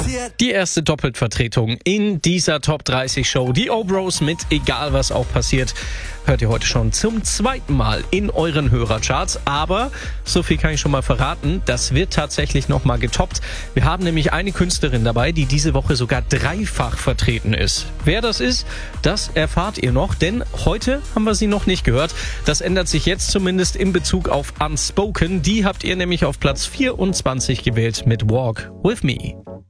Die erste Doppeltvertretung in dieser Top 30 Show. Die O-Bros mit Egal was auch passiert. Hört ihr heute schon zum zweiten Mal in euren Hörercharts. Aber so viel kann ich schon mal verraten, das wird tatsächlich nochmal getoppt. Wir haben nämlich eine Künstlerin dabei, die diese Woche sogar dreifach vertreten ist. Wer das ist, das erfahrt ihr noch, denn heute haben wir sie noch nicht gehört. Das ändert sich jetzt zumindest in Bezug auf Unspoken. Die habt ihr nämlich auf Platz 24 gewählt mit Walk With Me.